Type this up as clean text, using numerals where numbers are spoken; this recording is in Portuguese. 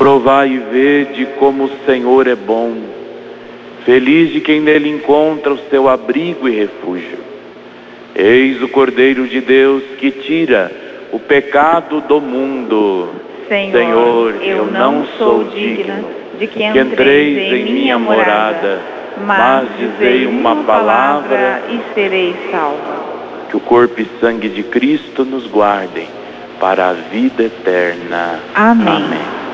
Provai e vede como o Senhor é bom. Feliz de quem nele encontra o seu abrigo e refúgio. Eis o Cordeiro de Deus que tira o pecado do mundo. Senhor, eu não sou digna de que entreis em minha morada, mas dizei uma palavra e serei salvo. Que o corpo e sangue de Cristo nos guardem para a vida eterna. Amém.